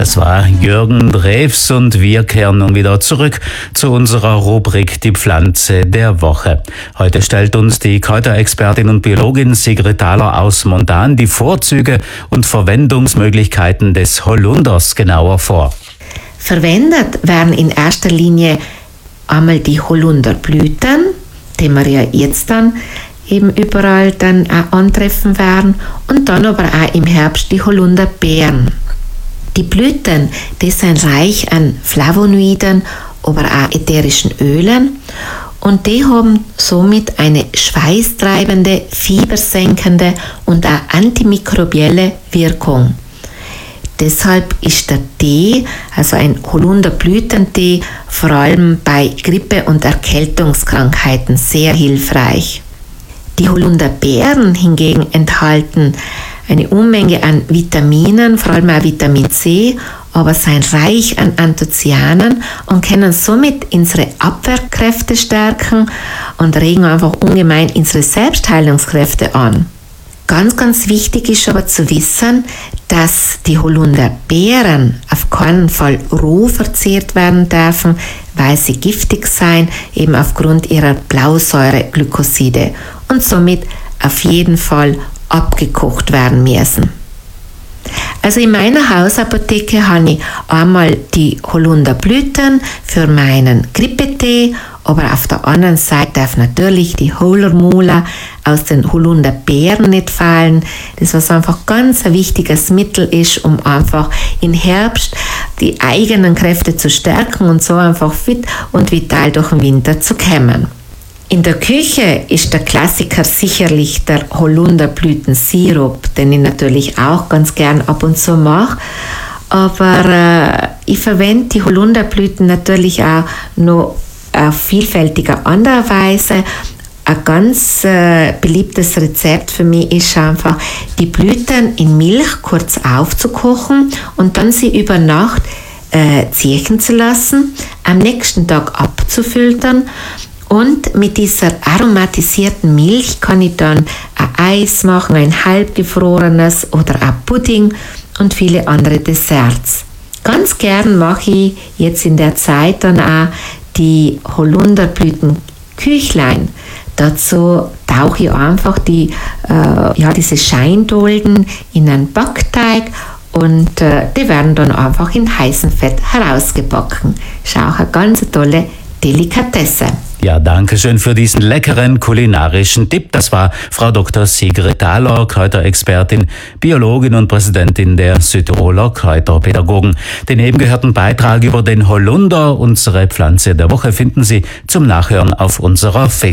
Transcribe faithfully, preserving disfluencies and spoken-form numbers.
Das war Jürgen Drews und wir kehren nun wieder zurück zu unserer Rubrik Die Pflanze der Woche. Heute stellt uns die Kräuterexpertin und Biologin Sigrid Thaler aus Montan die Vorzüge und Verwendungsmöglichkeiten des Holunders genauer vor. Verwendet werden in erster Linie einmal die Holunderblüten, die wir ja jetzt dann eben überall dann auch antreffen werden, und dann aber auch im Herbst die Holunderbeeren. Die Blüten, die sind reich an Flavonoiden, aber auch ätherischen Ölen, und die haben somit eine schweißtreibende, fiebersenkende und auch antimikrobielle Wirkung. Deshalb ist der Tee, also ein Holunderblütentee, vor allem bei Grippe- und Erkältungskrankheiten sehr hilfreich. Die Holunderbeeren hingegen enthalten eine Unmenge an Vitaminen, vor allem auch Vitamin C, aber sind reich an Anthocyanen und können somit unsere Abwehrkräfte stärken und regen einfach ungemein unsere Selbstheilungskräfte an. Ganz, ganz wichtig ist aber zu wissen, dass die Holunderbeeren auf keinen Fall roh verzehrt werden dürfen, weil sie giftig sein, eben aufgrund ihrer Blausäureglykoside, und somit auf jeden Fall abgekocht werden müssen. Also in meiner Hausapotheke habe ich einmal die Holunderblüten für meinen Grippetee, aber auf der anderen Seite darf natürlich die Hohlermula aus den Holunderbeeren nicht fallen. Das, was einfach ganz ein wichtiges Mittel ist, um einfach im Herbst die eigenen Kräfte zu stärken und so einfach fit und vital durch den Winter zu kommen. In der Küche ist der Klassiker sicherlich der Holunderblütensirup, den ich natürlich auch ganz gern ab und zu mache. Aber äh, ich verwende die Holunderblüten natürlich auch noch auf vielfältiger andere Weise. Ein ganz äh, beliebtes Rezept für mich ist einfach, die Blüten in Milch kurz aufzukochen und dann sie über Nacht äh, ziehen zu lassen, am nächsten Tag abzufiltern. Und mit dieser aromatisierten Milch kann ich dann ein Eis machen, ein halbgefrorenes oder ein Pudding und viele andere Desserts. Ganz gern mache ich jetzt in der Zeit dann auch die Holunderblütenküchlein. Dazu tauche ich einfach die, äh, ja, diese Scheindolden in einen Backteig und äh, die werden dann einfach in heißem Fett herausgebacken. Ist auch eine ganz tolle Delikatesse. Ja, danke schön für diesen leckeren kulinarischen Tipp. Das war Frau Doktor Sigrid Thaler, Kräuterexpertin, Biologin und Präsidentin der Südtiroler Kräuterpädagogen. Den eben gehörten Beitrag über den Holunder, unsere Pflanze der Woche, finden Sie zum Nachhören auf unserer Facebook